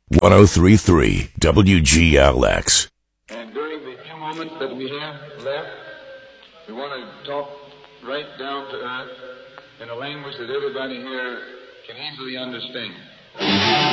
1033 WGLX. And during the few moments that we have left, we want to talk right down to earth in a language that everybody here can easily understand.